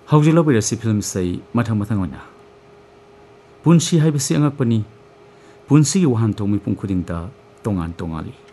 हौजी लबैरसी film से मथंग मथंग ओइना पुंसी हाइबसी अंगकपनी पुंसी की वहानथों मिपुं खुदिंगदा तोंगान तोंगाली